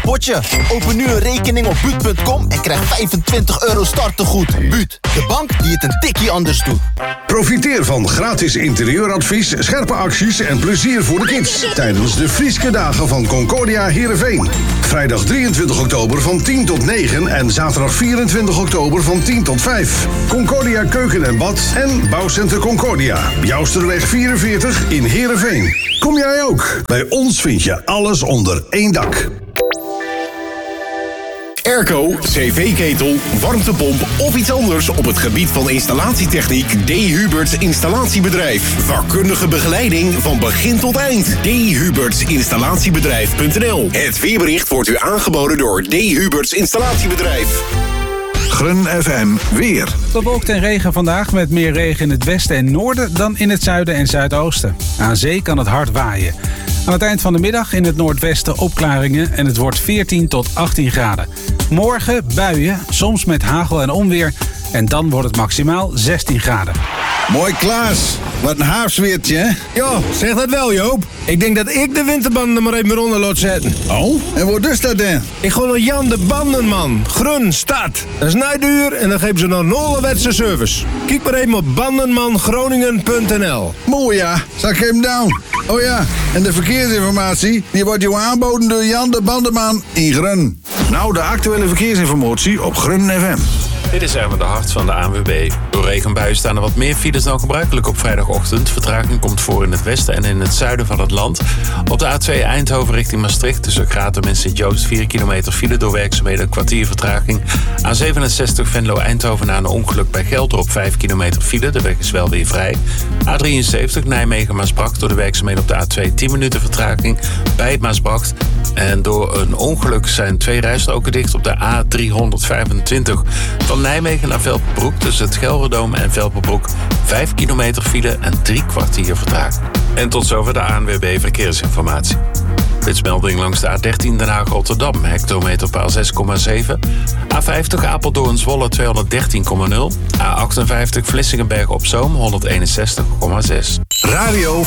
potje. Open nu een rekening op Buut.com en krijg €25 startegoed. Buut, de bank die het een tikkie anders doet. Profiteer van gratis interieuradvies, scherpe acties en plezier voor de kids tijdens de Frieske Dagen van Concordia Heerenveen. Vrijdag 23 oktober van 10 tot 9 en zaterdag 24 oktober van 10 tot 5. Concordia Keuken en Bad en Bouwcenter Concordia. Jousterweg 44 in Heerenveen. Kom jij ook? Bij ons vind je alles onder één dak. Airco, cv-ketel, warmtepomp of iets anders op het gebied van installatietechniek. D. Huberts Installatiebedrijf. Vakkundige begeleiding van begin tot eind. D. Huberts Installatiebedrijf.nl. Het weerbericht wordt u aangeboden door D. Huberts Installatiebedrijf. Grun FM weer. Bewolkt en regen vandaag met meer regen in het westen en noorden dan in het zuiden en zuidoosten. Aan zee kan het hard waaien. Aan het eind van de middag in het noordwesten opklaringen en het wordt 14 tot 18 graden. Morgen buien, soms met hagel en onweer en dan wordt het maximaal 16 graden. Mooi Klaas, wat een haafsweertje, hè? Ja, zeg dat wel, Joop. Ik denk dat ik de winterbanden er maar even onder laat zetten. Oh, en wat is dat dan? Ik gooi naar Jan de Bandenman, Grun, Stad. Dat is niet duur en dan geven ze nog een ouderwetse service. Kijk maar even op bandenmangroningen.nl. Mooi ja, zak hem down. Oh ja, en de verkeersinformatie, die wordt jou aanboden door Jan de Bandenman in Grun. Nou, de actuele verkeersinformatie op Grun FM. Dit is Erwin de Hart van de ANWB. Door regenbuien staan er wat meer files dan gebruikelijk op vrijdagochtend. Vertraging komt voor in het westen en in het zuiden van het land. Op de A2 Eindhoven richting Maastricht tussen Gratum en Sint-Joost 4 kilometer file door werkzaamheden, een kwartier vertraging. A67 Venlo-Eindhoven na een ongeluk bij Geldrop 5 kilometer file. De weg is wel weer vrij. A73 Nijmegen-Maasbracht door de werkzaamheden op de A2 10 minuten vertraging bij Maasbracht. En door een ongeluk zijn 2 rijstroken dicht op de A325 van Nijmegen naar Velperbroek tussen het Gelderdoom en Velperbroek 5 kilometer file en 3 kwartier vertraging. En tot zover de ANWB Verkeersinformatie. Flitsmelding langs de A13 Den Haag-Rotterdam, hectometerpaal 6,7. A50 Apeldoorn-Zwolle 213,0. A58 Vlissingenberg op Zoom 161,6. Radio